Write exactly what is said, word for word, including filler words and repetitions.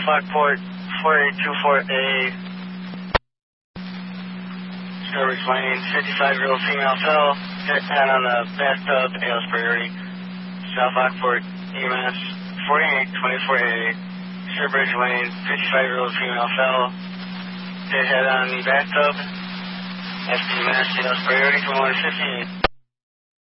South Lockport, four eight two four A. Starbridge Lane, fifty-five-year-old female fell, hit head on the bathtub, A L S priority. South Lockport, E M S, forty-eight twenty-four A. Starbridge Lane, fifty-five-year-old female fell, hit head on the bathtub. S P M S, A L S priority for one fifty-eight.